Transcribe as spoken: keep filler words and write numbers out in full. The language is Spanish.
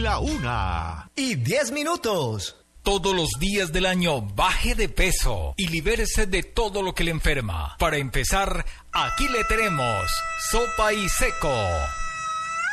la una y diez minutos. Todos los días del año baje de peso y libérese de todo lo que le enferma. Para empezar, aquí le tenemos Sopa y Seco.